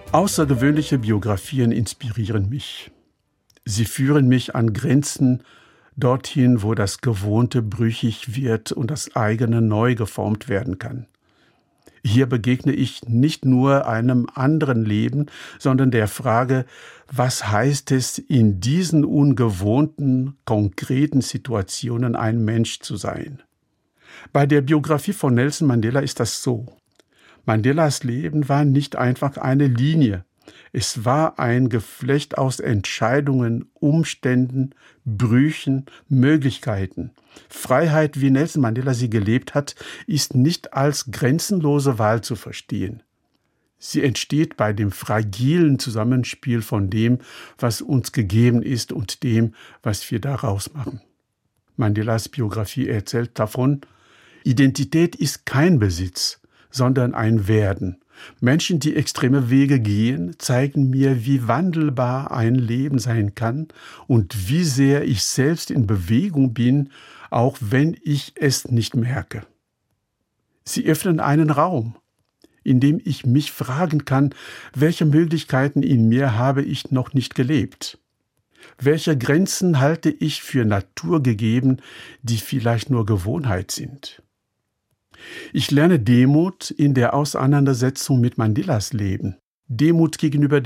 Außergewöhnliche Biografien inspirieren mich. Sie führen mich an Grenzen dorthin, wo das Gewohnte brüchig wird und das eigene neu geformt werden kann. Hier begegne ich nicht nur einem anderen Leben, sondern der Frage, was heißt es, in diesen ungewohnten, konkreten Situationen ein Mensch zu sein? Bei der Biografie von Nelson Mandela ist das so. Mandelas Leben war nicht einfach eine Linie. Es war ein Geflecht aus Entscheidungen, Umständen, Brüchen, Möglichkeiten. Freiheit, wie Nelson Mandela sie gelebt hat, ist nicht als grenzenlose Wahl zu verstehen. Sie entsteht bei dem fragilen Zusammenspiel von dem, was uns gegeben ist, und dem, was wir daraus machen. Mandelas Biografie erzählt davon, Identität ist kein Besitz, sondern ein Werden. Menschen, die extreme Wege gehen, zeigen mir, wie wandelbar ein Leben sein kann und wie sehr ich selbst in Bewegung bin, auch wenn ich es nicht merke. Sie öffnen einen Raum, in dem ich mich fragen kann, welche Möglichkeiten in mir habe ich noch nicht gelebt? Welche Grenzen halte ich für naturgegeben, die vielleicht nur Gewohnheit sind? Ich lerne Demut in der Auseinandersetzung mit Mandelas Leben. Demut gegenüber